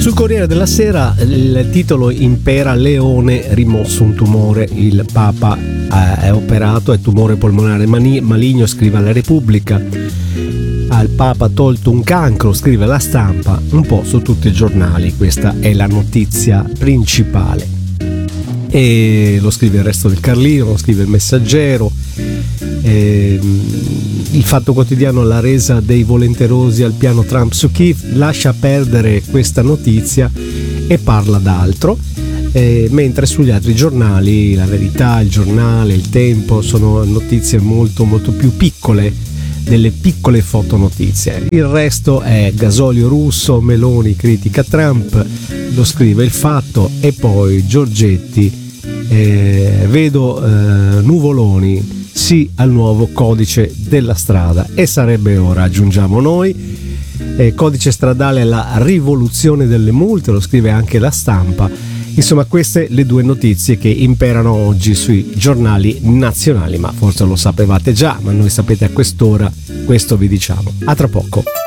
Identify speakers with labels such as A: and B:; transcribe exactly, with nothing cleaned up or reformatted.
A: Sul Corriere della Sera il titolo impera: Leone rimosso un tumore, il Papa è operato, è tumore polmonare mani- maligno, scrive la Repubblica. Al Papa tolto un cancro, scrive La Stampa. Un po' su tutti i giornali questa è la notizia principale, e lo scrive il Resto del Carlino, lo scrive il Messaggero. E il Fatto Quotidiano: la resa dei volenterosi al piano Trump su Kiev, lascia perdere questa notizia e parla d'altro, e mentre sugli altri giornali, La Verità, Il Giornale, Il Tempo, sono notizie molto molto più piccole, delle piccole fotonotizie. Il resto è gasolio russo, Meloni critica Trump, lo scrive Il Fatto. E poi Giorgetti: eh, vedo eh, nuvoloni, sì al nuovo codice della strada, e sarebbe ora, aggiungiamo noi. Eh, codice stradale alla rivoluzione delle multe, lo scrive anche La Stampa. Insomma, queste le due notizie che imperano oggi sui giornali nazionali, ma forse lo sapevate già, ma noi sapete a quest'ora, questo vi diciamo. A tra poco.